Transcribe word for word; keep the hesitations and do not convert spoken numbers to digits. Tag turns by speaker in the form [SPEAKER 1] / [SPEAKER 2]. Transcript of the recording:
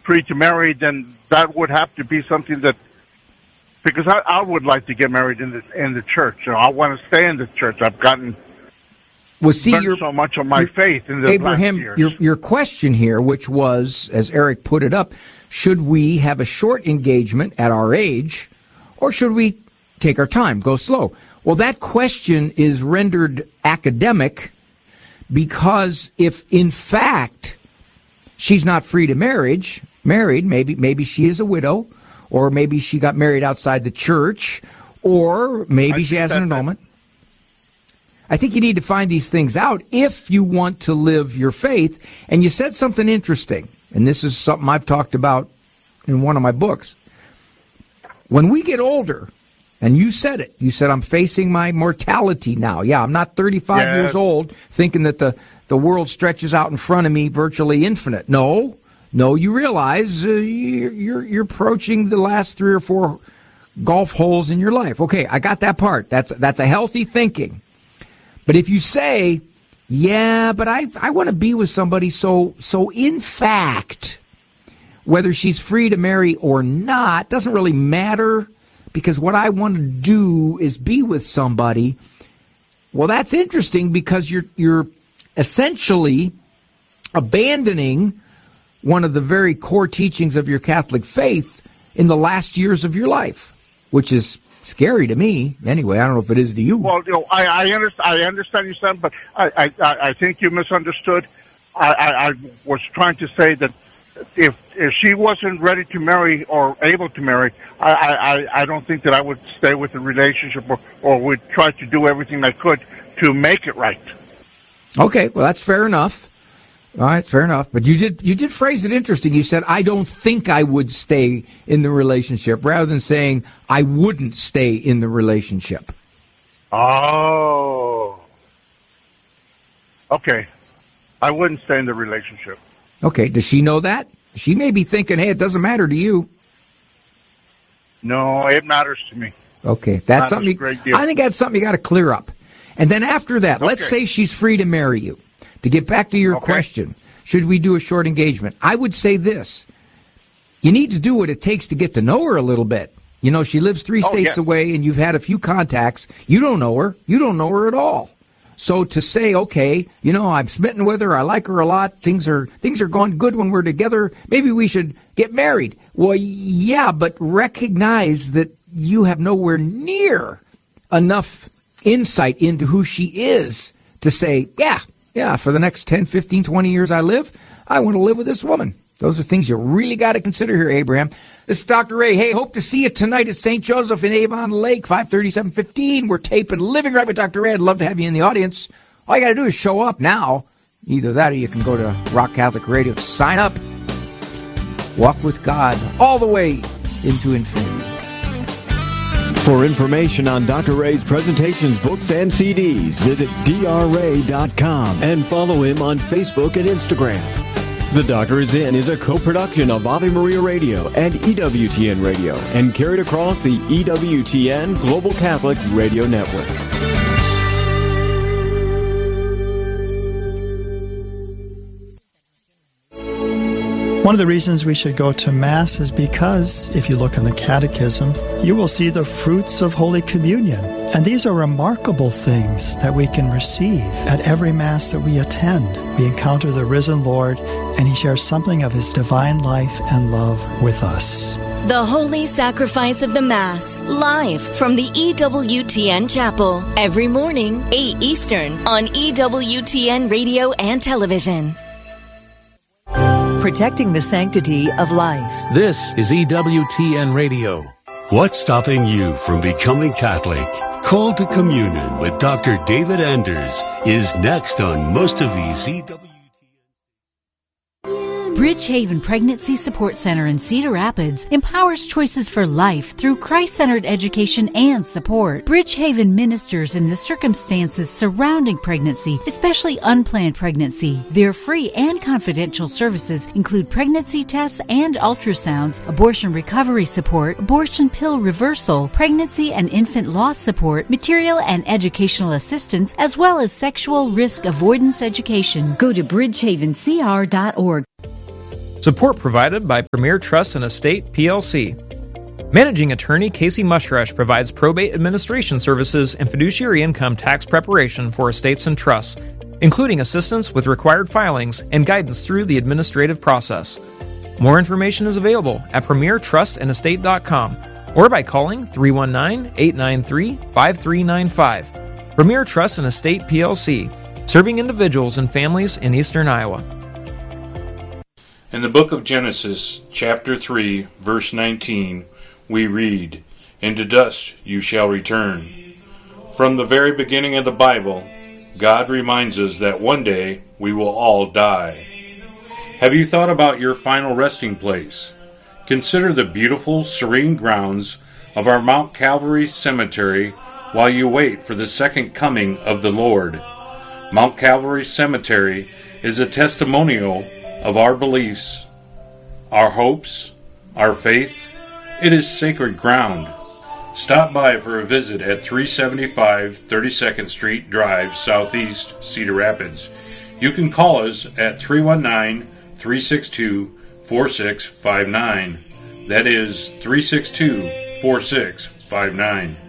[SPEAKER 1] free to marry, then that would have to be something that, because I, I would like to get married in the in the church. You know, I want to stay in the church. I've gotten
[SPEAKER 2] well, see,
[SPEAKER 1] learned so much of my faith in the
[SPEAKER 2] Abraham,
[SPEAKER 1] last years.
[SPEAKER 2] your your question here, which was, as Eric put it up, should we have a short engagement at our age, or should we take our time, go slow? Well, that question is rendered academic because if, in fact, she's not free to marriage, married, maybe maybe she is a widow, or maybe she got married outside the church, or maybe
[SPEAKER 1] I
[SPEAKER 2] she has an annulment.
[SPEAKER 1] It.
[SPEAKER 2] I think you need to find these things out if you want to live your faith. And you said something interesting, and this is something I've talked about in one of my books. When we get older, and you said it, you said, I'm facing my mortality now. Yeah, I'm not thirty-five
[SPEAKER 1] yeah.
[SPEAKER 2] years old thinking that the, the world stretches out in front of me virtually infinite. No, no, you realize uh, you're, you're, you're approaching the last three or four golf holes in your life. Okay, I got that part. That's, that's a healthy thinking. But if you say, yeah, but I I want to be with somebody, so so in fact, whether she's free to marry or not doesn't really matter, because what I want to do is be with somebody. Well, that's interesting, because you're you're essentially abandoning one of the very core teachings of your Catholic faith in the last years of your life, which is scary to me. Anyway, I don't know if it is to you.
[SPEAKER 1] Well, you know, I, I understand. I understand you, son, but I, I, I think you misunderstood. I, I, I was trying to say that if if she wasn't ready to marry or able to marry, I, I, I don't think that I would stay with the relationship, or, or would try to do everything I could to make it right.
[SPEAKER 2] Okay, well, that's fair enough. All right, fair enough. But you did you did phrase it interesting. You said, I don't think I would stay in the relationship, rather than saying I wouldn't stay in the relationship.
[SPEAKER 1] Oh. Okay. I wouldn't stay in the relationship.
[SPEAKER 2] Okay, does she know that? She may be thinking, hey, it doesn't matter to you.
[SPEAKER 1] No, it matters to me.
[SPEAKER 2] Okay, that's something. You, I think that's something you got to clear up. And then after that, okay. Let's say she's free to marry you. To get back to your okay. question, should we do a short engagement? I would say this. You need to do what it takes to get to know her a little bit. You know, she lives three
[SPEAKER 1] oh,
[SPEAKER 2] states
[SPEAKER 1] yeah.
[SPEAKER 2] away, and you've had a few contacts. You don't know her. You don't know her at all. So to say, okay, you know, I'm smitten with her, I like her a lot, things are things are going good when we're together, maybe we should get married. Well, yeah, but recognize that you have nowhere near enough insight into who she is to say, yeah, yeah, for the next ten, fifteen, twenty years I live, I want to live with this woman. Those are things you really got to consider here, Abraham. This is Doctor Ray. Hey, hope to see you tonight at Saint Joseph in Avon Lake, five thirty, seven fifteen. We're taping Living Right with Doctor Ray. I'd love to have you in the audience. All you got to do is show up now. Either that or you can go to Rock Catholic Radio. Sign up. Walk with God all the way into infinity.
[SPEAKER 3] For information on Doctor Ray's presentations, books, and C Ds, visit d r ray dot com and follow him on Facebook and Instagram. The Doctor Is In is a co-production of Ave Maria Radio and E W T N Radio and carried across the E W T N Global Catholic Radio Network.
[SPEAKER 4] One of the reasons we should go to Mass is because, if you look in the Catechism, you will see the fruits of Holy Communion. And these are remarkable things that we can receive at every Mass that we attend. We encounter the risen Lord, and He shares something of His divine life and love with us.
[SPEAKER 5] The Holy Sacrifice of the Mass, live from the E W T N Chapel, every morning, eight Eastern, on E W T N Radio and Television.
[SPEAKER 6] Protecting the sanctity of life.
[SPEAKER 7] This is E W T N Radio.
[SPEAKER 8] What's stopping you from becoming Catholic? Call to Communion with Doctor David Anders is next on most of these E W T N.
[SPEAKER 9] Bridgehaven Pregnancy Support Center in Cedar Rapids empowers choices for life through Christ-centered education and support. Bridgehaven ministers in the circumstances surrounding pregnancy, especially unplanned pregnancy. Their free and confidential services include pregnancy tests and ultrasounds, abortion recovery support, abortion pill reversal, pregnancy and infant loss support, material and educational assistance, as well as sexual risk avoidance education.
[SPEAKER 6] Go to bridgehaven c r dot org.
[SPEAKER 10] Support provided by Premier Trust and Estate, P L C. Managing Attorney Casey Mushrush provides probate administration services and fiduciary income tax preparation for estates and trusts, including assistance with required filings and guidance through the administrative process. More information is available at premier trust and estate dot com or by calling three one nine, eight nine three, five three nine five. Premier Trust and Estate P L C, serving individuals and families in eastern Iowa.
[SPEAKER 11] In the book of Genesis, chapter three, verse nineteen, we read, "And to dust you shall return." From the very beginning of the Bible, God reminds us that one day we will all die. Have you thought about your final resting place? Consider the beautiful, serene grounds of our Mount Calvary Cemetery while you wait for the second coming of the Lord. Mount Calvary Cemetery is a testimonial of our beliefs, our hopes, our faith. It is sacred ground. Stop by for a visit at three seventy-five thirty-second Street Drive, Southeast, Cedar Rapids. You can call us at three one nine, three six two, four six five nine. That is three six two, four six five nine.